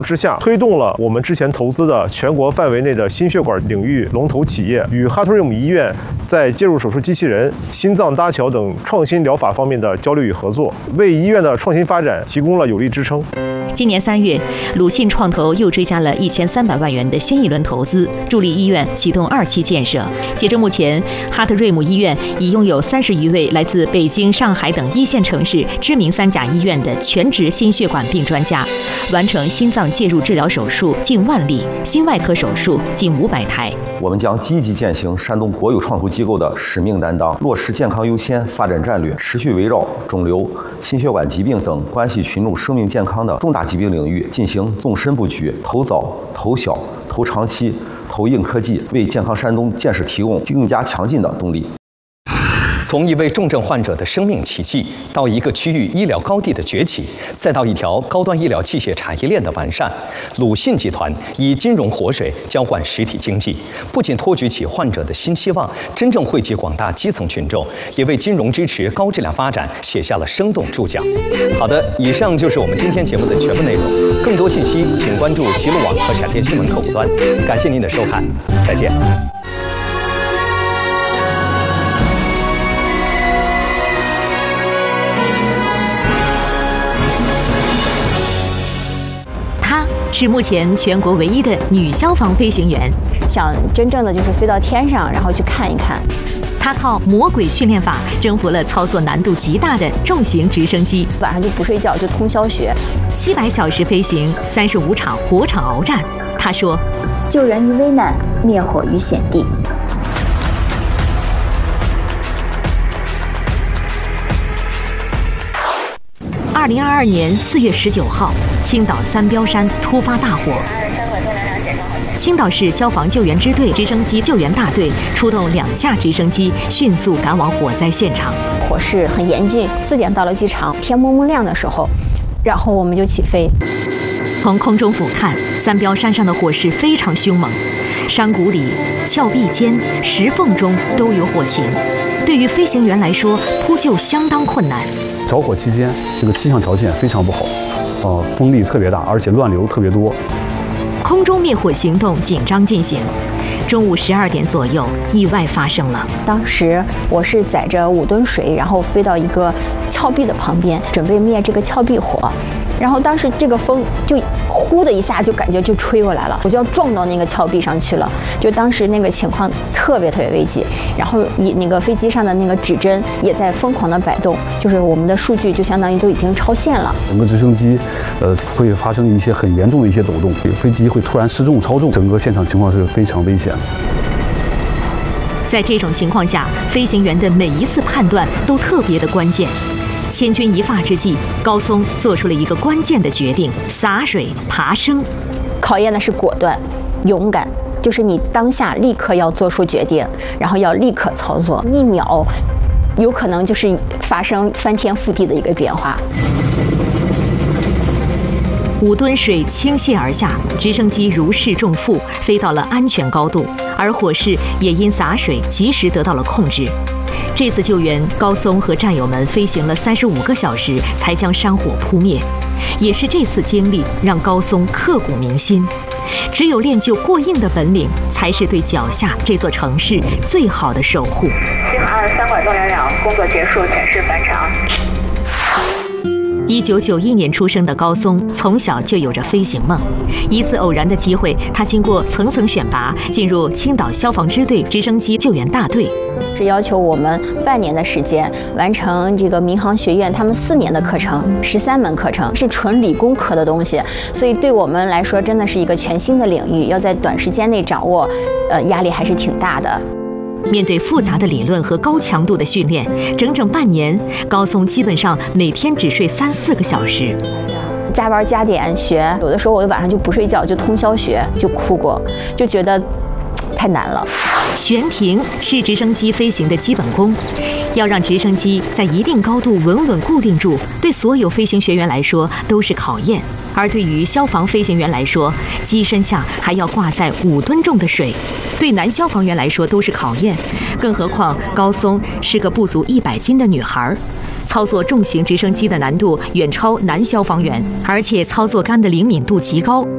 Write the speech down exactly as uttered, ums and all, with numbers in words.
之下，推动了我们之前投资的全国范围内的心血管领域龙头企业，与哈特瑞姆医院在介入手术机器人、心脏搭桥等创新疗法方面的交流与合作，为医院的创新发展提供了有力支撑。 今年三月，鲁信创投又追加了一千三百万元的新一轮投资，助力医院启动二期建设。截至目前，哈特瑞姆医院已拥有三十余位来自北京、上海等一线城市知名三甲医院的全职心血管病专家，完成心脏介入治疗手术近万例，心外科手术近五百台。 我们将积极践行山东国有创投机构的使命担当，落实健康优先发展战略，持续围绕肿瘤、心血管疾病等关系群众生命健康的重大疾病领域进行纵深布局，投早、投小、投长期、投硬科技，为健康山东建设提供更加强劲的动力。 从一位重症患者的生命奇迹，到一个区域医疗高地的崛起，再到一条高端医疗器械产业链的完善，鲁信集团以金融活水浇灌实体经济，不仅托举起患者的新希望，真正惠及广大基层群众，也为金融支持高质量发展写下了生动注脚。好的，以上就是我们今天节目的全部内容。更多信息，请关注齐鲁网和闪电新闻客户端。感谢您的收看，再见。 是目前全国唯一的女消防飞行员， 想真正的就是飞到天上，然后去看一看。 她靠魔鬼训练法征服了操作难度极大的重型直升机， 晚上就不睡觉，就通宵学。 七百小时飞行，三十五场火场鏖战。她说：“ 救人于危难，灭火于险地。” 二零二二年四月十九号，青岛三标山突发大火。青岛市消防救援支队直升机救援大队出动两架直升机，迅速赶往火灾现场。 火势很严峻，四点到了机场，天蒙蒙亮的时候，然后我们就起飞。 从空中俯瞰，三标山上的火势非常凶猛，山谷里、峭壁间、石缝中都有火情。对于飞行员来说，扑救相当困难。 着火期间，这个气象条件非常不好，呃，风力特别大，而且乱流特别多。 空中灭火行动紧张进行。中午十二点左右，意外发生了。 当时我是载着五吨水，然后飞到一个峭壁的旁边，准备灭这个峭壁火。然后当时这个风就呼的一下就感觉就吹过来了，我就要撞到那个峭壁上去了。就当时那个情况特别特别危急，然后以那个飞机上的那个指针也在疯狂的摆动，就是我们的数据就相当于都已经超限了。 整个直升机，呃，会发生一些很严重的一些抖动，飞机会突然失重超重，整个现场情况是非常危险的。 在这种情况下，飞行员的每一次判断都特别的关键。千钧一发之际，高松做出了一个关键的决定：洒水爬升。 考验的是果断、勇敢，就是你当下立刻要做出决定，然后要立刻操作，一秒有可能就是发生翻天覆地的一个变化。 五吨水倾泻而下，直升机如释重负，飞到了安全高度，而火势也因洒水及时得到了控制。这次救援，高松和战友们飞行了三十五个小时，才将山火扑灭。也是这次经历让高松刻骨铭心。只有练就过硬的本领，才是对脚下这座城市最好的守护。 星二三管动两两，工作结束，显示返场。 一九九一年出生的高松，从小就有着飞行梦。一次偶然的机会，他经过层层选拔，进入青岛消防支队直升机救援大队。 是要求我们半年的时间完成这个民航学院他们四年的课程，十三门课程，是纯理工科的东西，所以对我们来说真的是一个全新的领域，要在短时间内掌握，呃，压力还是挺大的。 面对复杂的理论和高强度的训练，整整半年，高松基本上每天只睡三四个小时， 加班加点学，有的时候我晚上就不睡觉，就通宵学，就哭过，就觉得太难了。 悬停是直升机飞行的基本功，要让直升机在一定高度稳稳固定住，对所有飞行学员来说都是考验。而对于消防飞行员来说，机身下还要挂载五吨重的水，对男消防员来说都是考验。更何况高松是个不足一百斤的女孩，操作重型直升机的难度远超男消防员，而且操作杆的灵敏度极高，